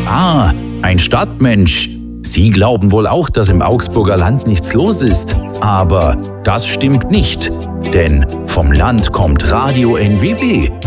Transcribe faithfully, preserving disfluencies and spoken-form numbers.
Ah, ein Stadtmensch. Sie glauben wohl auch, dass im Augsburger Land nichts los ist. Aber das stimmt nicht. Denn vom Land kommt Radio N W W.